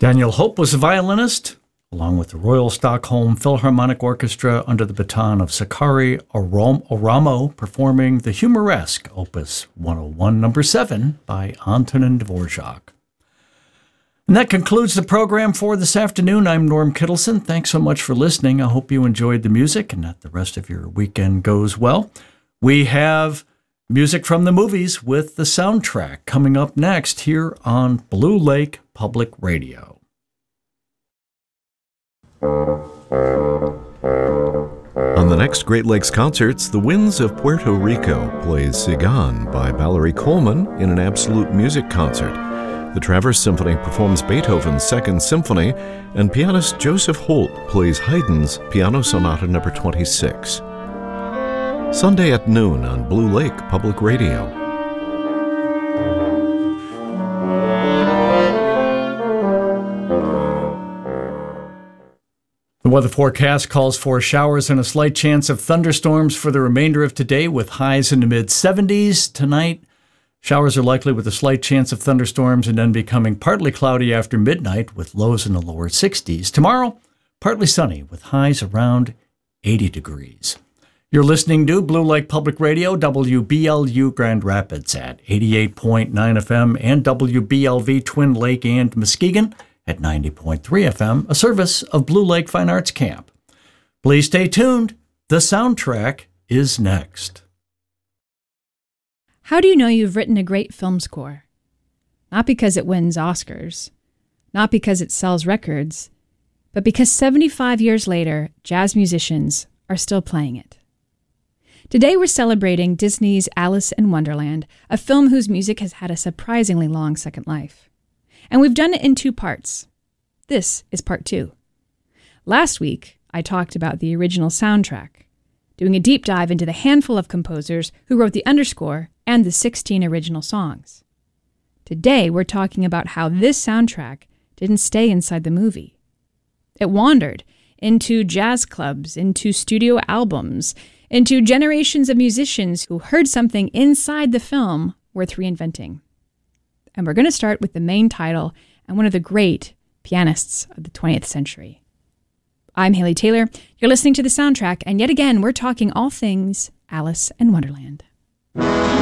Daniel Hope was a violinist, along with the Royal Stockholm Philharmonic Orchestra under the baton of Sakari Oramo, performing the Humoresque, Opus 101, number 7, by Antonin Dvorak. And that concludes the program for this afternoon. I'm Norm Kittleson. Thanks so much for listening. I hope you enjoyed the music and that the rest of your weekend goes well. We have music from the movies with the soundtrack coming up next here on Blue Lake Public Radio. On the next Great Lakes Concerts, The Winds of Puerto Rico plays Sigan by Valerie Coleman in an Absolute Music concert. The Traverse Symphony performs Beethoven's Second Symphony, and pianist Joseph Holt plays Haydn's Piano Sonata No. 26. Sunday at noon on Blue Lake Public Radio. The weather forecast calls for showers and a slight chance of thunderstorms for the remainder of today with highs in the mid-70s. Tonight, showers are likely with a slight chance of thunderstorms and then becoming partly cloudy after midnight with lows in the lower 60s. Tomorrow, partly sunny with highs around 80 degrees. You're listening to Blue Lake Public Radio, WBLU Grand Rapids at 88.9 FM and WBLV Twin Lake and Muskegon at 90.3 FM, a service of Blue Lake Fine Arts Camp. Please stay tuned. The soundtrack is next. How do you know you've written a great film score? Not because it wins Oscars, not because it sells records, but because 75 years later, jazz musicians are still playing it. Today we're celebrating Disney's Alice in Wonderland, a film whose music has had a surprisingly long second life. And we've done it in 2 parts. This is part 2. Last week, I talked about the original soundtrack, doing a deep dive into the handful of composers who wrote the underscore and the 16 original songs. Today, we're talking about how this soundtrack didn't stay inside the movie. It wandered into jazz clubs, into studio albums, into generations of musicians who heard something inside the film worth reinventing. And we're going to start with the main title and one of the great pianists of the 20th century. I'm Haley Taylor. You're listening to The Soundtrack, and yet again, we're talking all things Alice in Wonderland.